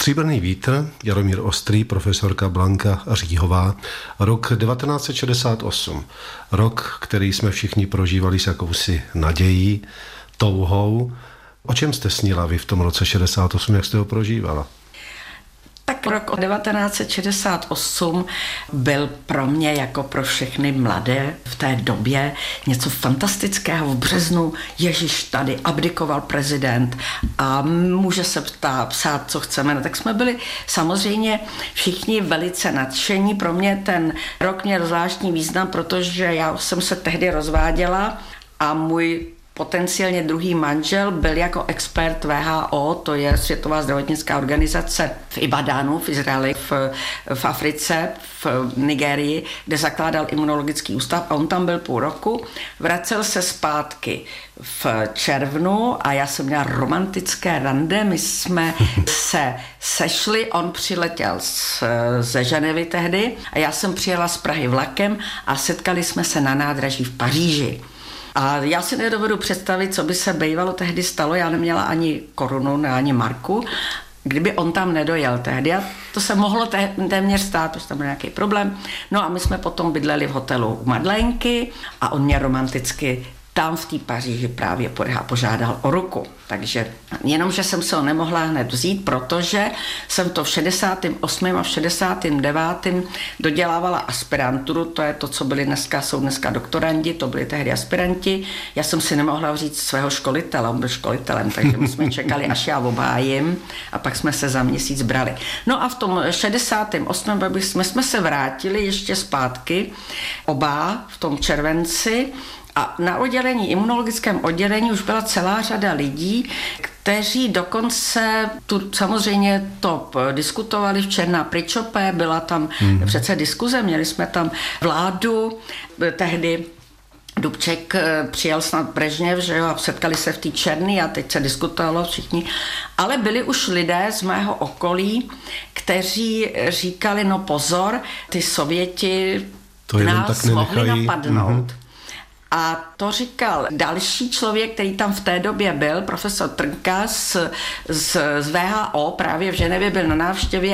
Stříbrný vítr, Jaromír Ostrý, profesorka Blanka Říhová, rok 1968. Rok, který jsme všichni prožívali s jakousi nadějí, touhou. O čem jste snila vy v tom roce 68, jak jste ho prožívala? Tak rok 1968 byl pro mě jako pro všechny mladé v té době něco fantastického. V březnu Ježíš tady abdikoval prezident a může se psát, co chceme. No, tak jsme byli samozřejmě všichni velice nadšení. Pro mě ten rok měl zvláštní význam, protože já jsem se tehdy rozváděla a můj potenciálně druhý manžel byl jako expert WHO, to je Světová zdravotnická organizace v Ibadánu, v Izraeli, v Africe, v Nigérii, kde zakládal imunologický ústav a on tam byl půl roku. Vracel se zpátky v červnu a já jsem měla romantické rande, my jsme se sešli, on přiletěl ze Ženevy tehdy a já jsem přijela z Prahy vlakem a setkali jsme se na nádraží v Paříži. A já si nedovedu představit, co by se bývalo tehdy stalo. Já neměla ani korunu, ani marku, kdyby on tam nedojel tehdy. A to se mohlo téměř stát, protože tam byl nějaký problém. No a my jsme potom bydleli v hotelu u Madlénky a on mě romanticky tam v té Paříži právě požádal o ruku. Takže jenomže jsem se ho nemohla hned vzít, protože jsem to v 68. a v 69. dodělávala aspiranturu, to je to, co jsou dneska doktorandi, to byli tehdy aspiranti. Já jsem si nemohla vzít svého školitele, on byl školitelem, takže my jsme čekali, až já obhájím a pak jsme se za měsíc brali. No a v tom 68. jsme se vrátili ještě zpátky, oba v tom červenci. A na imunologickém oddělení už byla celá řada lidí, kteří dokonce samozřejmě to diskutovali v Černá Pričopé, byla tam přece diskuze, měli jsme tam vládu, tehdy Dubček přijal snad Brežněv, že jo, a setkali se v té Černý a teď se diskutovalo všichni. Ale byli už lidé z mého okolí, kteří říkali, no pozor, ty Sověti nás mohli napadnout. A to říkal další člověk, který tam v té době byl, profesor Trnka z WHO, právě v Ženevě byl na návštěvě